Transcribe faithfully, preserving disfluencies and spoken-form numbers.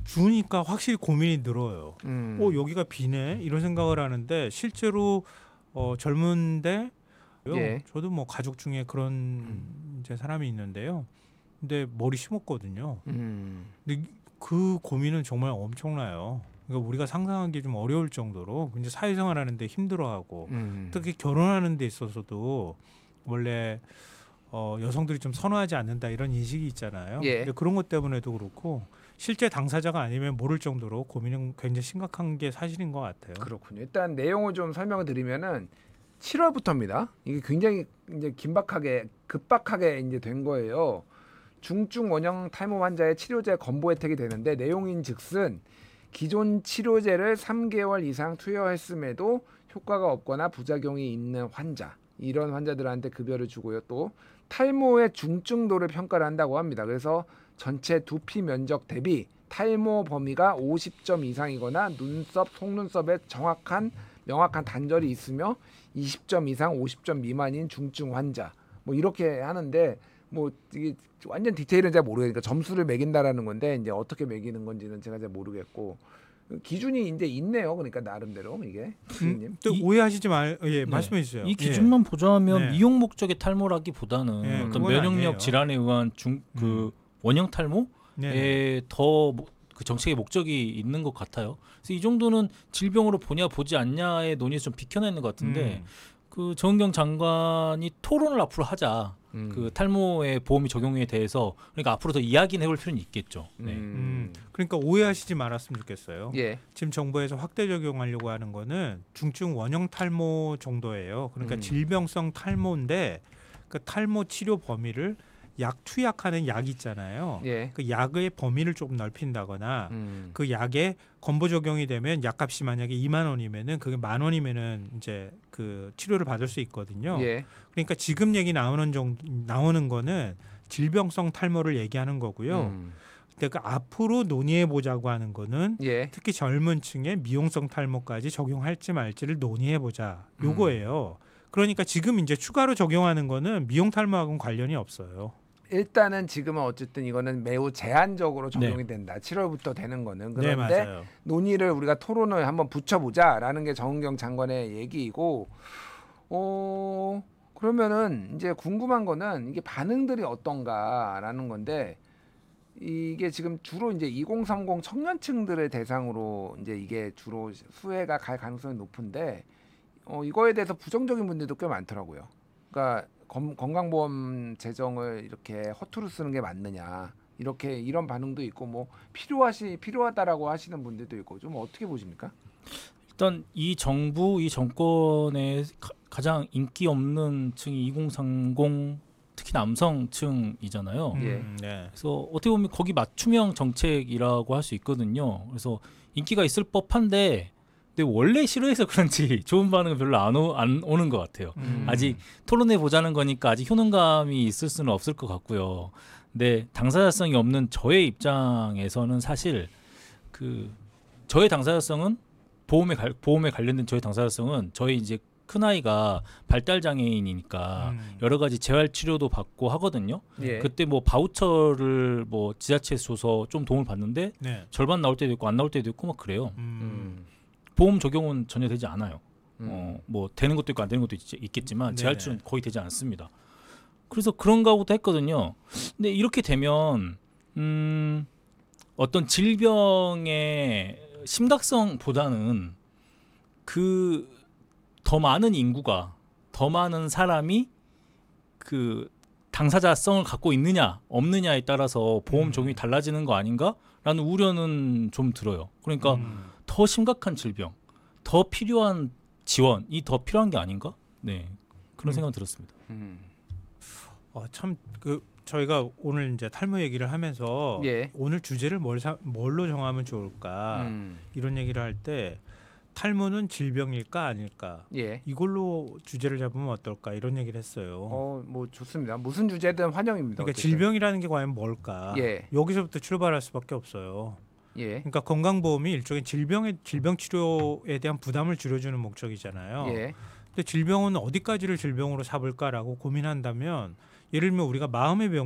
주니까 확실히 고민이 늘어요. 음. 어 여기가 비네 이런 생각을 하는데 실제로 어, 젊은데 예. 저도 뭐 가족 중에 그런 음. 이제 사람이 있는데요. 근데 머리 심었거든요. 음. 근데 그 고민은 정말 엄청나요. 그러니까 우리가 상상하기 좀 어려울 정도로 이제 사회생활 하는데 힘들어하고 음. 특히 결혼하는 데 있어서도 원래 어, 여성들이 좀 선호하지 않는다 이런 인식이 있잖아요. 예. 근데 그런 것 때문에도 그렇고 실제 당사자가 아니면 모를 정도로 고민은 굉장히 심각한 게 사실인 것 같아요. 그렇군요. 일단 내용을 좀 설명을 드리면은 칠월부터입니다. 이게 굉장히 이제 긴박하게 급박하게 이제 된 거예요. 중증 원형 탈모 환자의 치료제 건보 혜택이 되는데 내용인즉슨 기존 치료제를 삼 개월 이상 투여했음에도 효과가 없거나 부작용이 있는 환자 이런 환자들한테 급여를 주고요. 또 탈모의 중증도를 평가를 한다고 합니다. 그래서 전체 두피 면적 대비 탈모 범위가 오십 점 이상이거나 눈썹, 속눈썹에 정확한 명확한 단절이 있으며 이십 점 이상 오십 점 미만인 중증 환자 뭐 이렇게 하는데 뭐 이게 완전 디테일은 잘 모르겠으니까 점수를 매긴다라는 건데 이제 어떻게 매기는 건지는 제가 잘 모르겠고 기준이 이제 있네요. 그러니까 나름대로 이게 음, 또 이, 오해하시지 말, 예, 네. 말씀해 주세요. 이 기준만 예. 보자면 네. 미용 목적의 탈모라기보다는 네, 어떤 그건 면역력 아니에요. 질환에 의한 중 그 원형 탈모에 네. 더 그 정책의 목적이 있는 것 같아요. 그래서 이 정도는 질병으로 보냐 보지 않냐의 논의에서 좀 비켜내는 것 같은데 음. 그 정은경 장관이 토론을 앞으로 하자. 음. 그 탈모의 보험이 적용에 대해서 그러니까 앞으로 더 이야기는 해볼 필요는 있겠죠. 네. 음. 음, 그러니까 오해하시지 말았으면 좋겠어요. 예. 지금 정부에서 확대 적용하려고 하는 거는 중증 원형 탈모 정도예요. 그러니까 음. 질병성 탈모인데 그 탈모 치료 범위를 약 투약하는 약 있잖아요. 예. 그 약의 범위를 조금 넓힌다거나 음. 그 약에 건보 적용이 되면 약값이 만약에 이만 원이면은 그게 만 원이면은 이제 그 치료를 받을 수 있거든요. 예. 그러니까 지금 얘기 나오는 정 나오는 거는 질병성 탈모를 얘기하는 거고요. 음. 근데 그 앞으로 논의해 보자고 하는 거는 예. 특히 젊은 층에 미용성 탈모까지 적용할지 말지를 논의해 보자. 요거예요. 그러니까 지금 이제 추가로 적용하는 거는 미용 탈모하고는 관련이 없어요. 일단은 지금은 어쨌든 이거는 매우 제한적으로 적용이 된다. 칠월부터 되는 거는. 네, 그런데 맞아요. 논의를 우리가 토론을 한번 붙여보자라는 게 정은경 장관의 얘기이고, 어 그러면은 이제 궁금한 거는 이게 반응들이 어떤가라는 건데 이게 지금 주로 이제 이공삼공 청년층들을 대상으로 이제 이게 주로 수혜가 갈 가능성이 높은데 어 이거에 대해서 부정적인 분들도 꽤 많더라고요. 그러니까 검, 건강보험 재정을 이렇게 허투루 쓰는 게 맞느냐 이렇게 이런 반응도 있고 뭐 필요하시 필요하다라고 하시는 분들도 있고 좀 어떻게 보십니까? 일단 이 정부 이 정권의 가, 가장 인기 없는 층이 이공삼공 특히 남성층이잖아요. 예. 음, 네. 그래서 어떻게 보면 거기 맞춤형 정책이라고 할 수 있거든요. 그래서 인기가 있을 법한데 근데 원래 싫어해서 그런지 좋은 반응은 별로 안, 오, 안 오는 것 같아요. 음. 아직 토론해 보자는 거니까 아직 효능감이 있을 수는 없을 것 같고요. 근데 당사자성이 없는 저의 입장에서는 사실 그 저의 당사자성은 보험에 갈, 보험에 관련된 저의 당사자성은 저희 이제 큰 아이가 발달 장애인이니까 음. 여러 가지 재활 치료도 받고 하거든요. 예. 그때 뭐 바우처를 뭐 지자체에서 줘서 좀 도움을 받는데 네. 절반 나올 때도 있고 안 나올 때도 있고 막 그래요. 음. 음. 보험 적용은 전혀 되지 않아요. 음. 어, 뭐 되는 것도 있고 안 되는 것도 있, 있겠지만 네네. 재활 치료는 거의 되지 않습니다. 그래서 그런가 보다 했거든요. 근데 이렇게 되면 음, 어떤 질병의 심각성보다는 그 더 많은 인구가 더 많은 사람이 그 당사자성을 갖고 있느냐 없느냐에 따라서 보험 음. 적용이 달라지는 거 아닌가라는 우려는 좀 들어요. 그러니까 음. 더 심각한 질병, 더 필요한 지원이 더 필요한 게 아닌가? 네, 그런 음. 생각 들었습니다. 음. 어, 참 그 저희가 오늘 이제 탈모 얘기를 하면서 예. 오늘 주제를 뭘 사, 뭘로 정하면 좋을까 음. 이런 얘기를 할 때 탈모는 질병일까 아닐까 예. 이걸로 주제를 잡으면 어떨까 이런 얘기를 했어요. 어, 뭐 좋습니다. 무슨 주제든 환영입니다. 그러니까 어쨌든. 질병이라는 게 과연 뭘까? 예. 여기서부터 출발할 수밖에 없어요. 예. 그러니까 건강보험이 일종의 질병의 질병 치료에 대한 부담을 줄여주는 목적이잖아요. 예. 근데 질병은 어디까지를 질병으로 삼을까라고 고민한다면 예를 들면 우리가 마음의 병